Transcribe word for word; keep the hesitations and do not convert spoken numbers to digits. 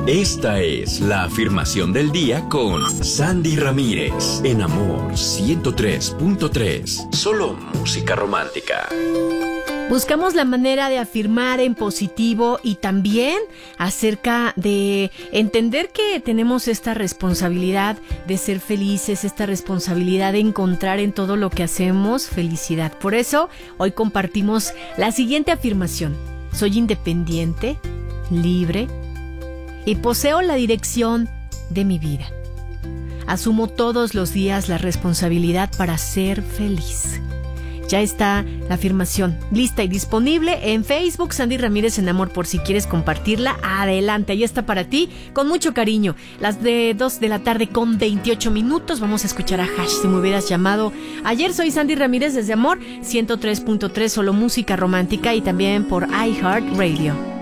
Esta es la afirmación del día con Sandy Ramírez en Amor ciento tres punto tres. Solo música romántica. Buscamos la manera de afirmar en positivo y también acerca de entender que tenemos esta responsabilidad de ser felices, esta responsabilidad de encontrar en todo lo que hacemos felicidad. Por eso, hoy compartimos la siguiente afirmación. Soy independiente, libre y poseo la dirección de mi vida. Asumo todos los días la responsabilidad para ser feliz. Ya está la afirmación lista y disponible en Facebook, Sandy Ramírez en Amor, por si quieres compartirla. Adelante, ahí está para ti, con mucho cariño. Las de dos de la tarde con veintiocho minutos. Vamos a escuchar a Hash, si me hubieras llamado ayer. Soy Sandy Ramírez desde Amor ciento tres punto tres, solo música romántica, y también por iHeartRadio.